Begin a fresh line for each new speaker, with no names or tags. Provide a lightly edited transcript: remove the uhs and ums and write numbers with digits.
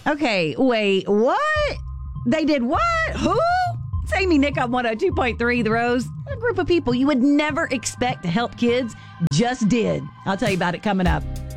Okay, wait, what? They did what? Who? It's Amy Nick on 102.3 The Rose. A group of people you would never expect to help kids just did. I'll tell you about it coming up.